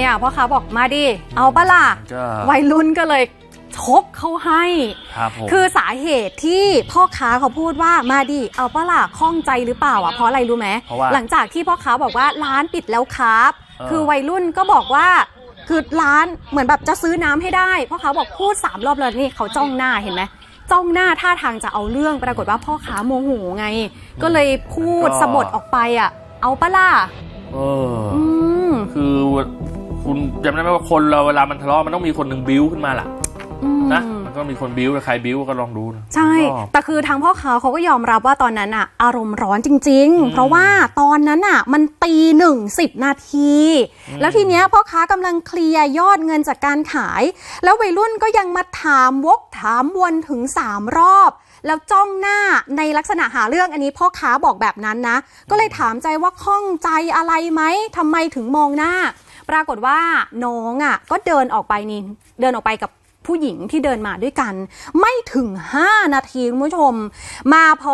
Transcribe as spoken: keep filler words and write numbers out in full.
อ่ะพ่อค้าบอกมาดิเอาปะล่ะวัยรุ่นก็เลยชกเขาให้คือสาเหตุที่พ่อค้าเขาพูดว่ามาดิเอาปะล่ะข้องใจหรือเปล่าอ่ะเพราะอะไรรู้ไหมหลังจากที่พ่อค้าบอกว่าร้านปิดแล้วครับคือวัยรุ่นก็บอกว่าคือร้านเหมือนแบบจะซื้อน้ำให้ได้พ่อค้าบอกพูดสามรอบเลยนี่เขาจ้องหน้าเห็นไหมจ้องหน้าท่าทางจะเอาเรื่องปรากฏว่าพ่อค้าโมโหไงก็เลยพูดสะบดออกไปอ่ะเอาปะล่ะเออคือคุณจำได้ไหมว่าคนเราเวลามันทะเลาะมันต้องมีคนหนึ่งบิ้วขึ้นมาล่ะนะมันก็มีคนบิ้วใครบิ้วก็ลองดูใช่แต่คือทางพ่อค้าเขาก็ยอมรับว่าตอนนั้นอ่ะอารมณ์ร้อนจริงๆเพราะว่าตอนนั้นอ่ะมันตีหนึ่งสิบนาทีแล้วทีเนี้ยพ่อค้ากำลังเคลียร์ยอดเงินจากการขายแล้ววัยรุ่นก็ยังมาถามวกถามวนถึงสามรอบแล้วจ้องหน้าในลักษณะหาเรื่องอันนี้พ่อค้าบอกแบบนั้นนะก็เลยถามใจว่าข้องใจอะไรไหมทำไมถึงมองหน้าปรากฏว่าน้องอ่ะก็เดินออกไปนี่เดินออกไปกับผู้หญิงที่เดินมาด้วยกันไม่ถึงห้านาทีคุณผู้ชมมาพอ